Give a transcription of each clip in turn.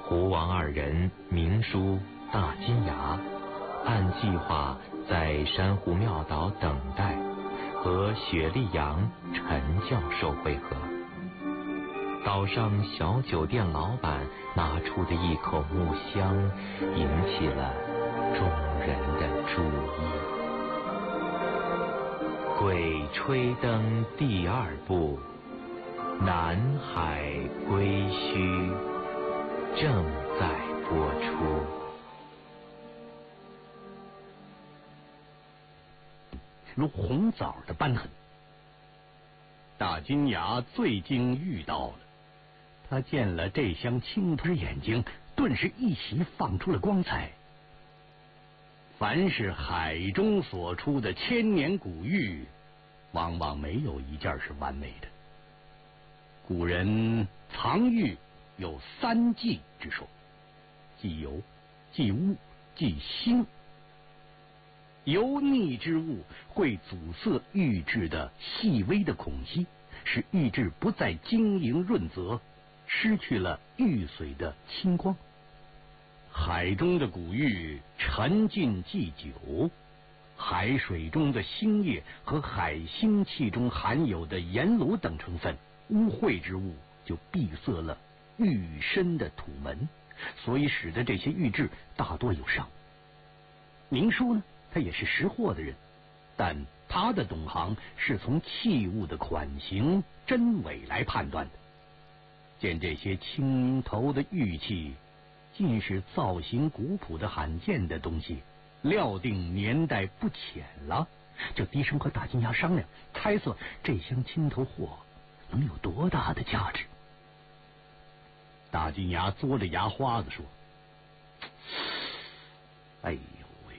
胡王二人明书大金牙，按计划在珊瑚庙岛等待，和雪莉杨陈教授会合。岛上小酒店老板拿出的一口木香，引起了众人的注意。《鬼吹灯》第2部《南海归墟》正在播出。 如红枣的斑痕，大金牙最经遇到了。他见了这箱青头，眼睛顿时一起放出了光彩。凡是海中所出的千年古玉，往往没有一件是完美的。古人藏玉有3忌之说，忌油、忌污、忌腥。油腻之物会阻塞玉质的细微的孔隙，使玉质不再晶莹润泽，失去了玉髓的清光。海中的古玉沉浸既久，海水中的腥液和海腥气中含有的盐卤等成分污秽之物就闭塞了玉身的土门，所以使得这些玉质大多有伤。明书呢，他也是识货的人，但他的懂行是从器物的款形真伪来判断的。见这些青头的玉器尽是造型古朴的罕见的东西，料定年代不浅了，就低声和大金牙商量，猜测这箱青头货能有多大的价值。大金牙嘬着牙花子说：哎呦喂，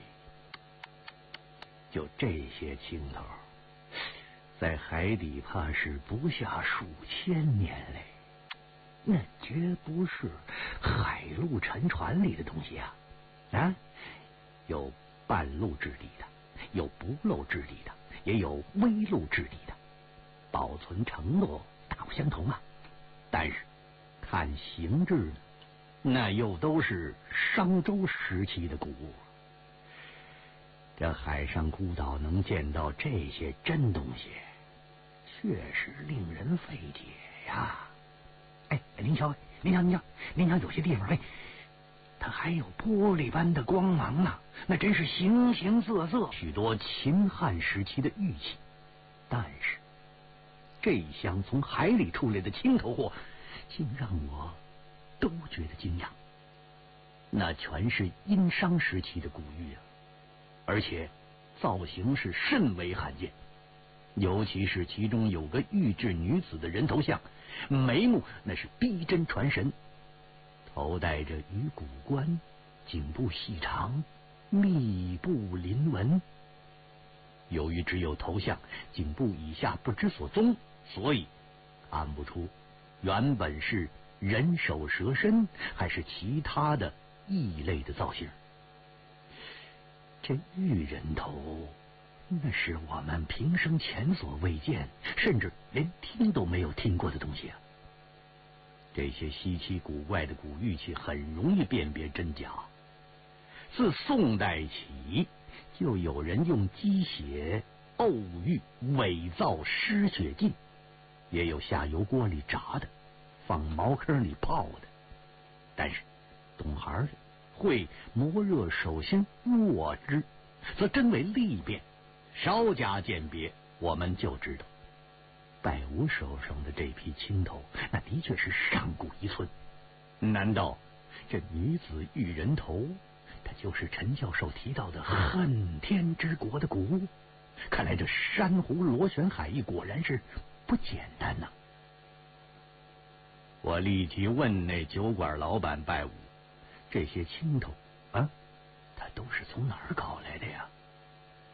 就这些青头，在海底怕是不下数千年嘞，那绝不是海陆沉船里的东西啊！啊，有半陆质地的，有不露质地的，也有微露质地的，保存程度大不相同啊。但是看形制呢，那又都是商周时期的古物。这海上孤岛能见到这些真东西，确实令人费解呀。哎，您瞧，有些地方，哎，它还有玻璃般的光芒呢，那真是形形色色，许多秦汉时期的玉器。但是这箱从海里出来的青头货，竟让我都觉得惊讶。那全是殷商时期的古玉啊，而且造型是甚为罕见。尤其是其中有个玉质女子的人头像，眉目那是逼真传神，头戴着鱼骨冠，颈部细长，密布鳞纹。由于只有头像，颈部以下不知所踪，所以看不出原本是人首蛇身还是其他的异类的造型。这玉人头那是我们平生前所未见，甚至连听都没有听过的东西啊！这些稀奇古怪的古玉器很容易辨别真假。自宋代起，就有人用鸡血沤玉伪造湿血镜，也有下油锅里炸的，放茅坑里泡的。但是懂行的会磨热手心握之，则真伪利辨。稍加鉴别，我们就知道拜吾手上的这批青头，那的确是上古一寸。难道这女子玉人头，它就是陈教授提到的恨天之国的古物？看来这珊瑚螺旋海域果然是不简单呐！我立即问那酒馆老板拜吾，这些青头啊，他都是从哪儿搞来的呀？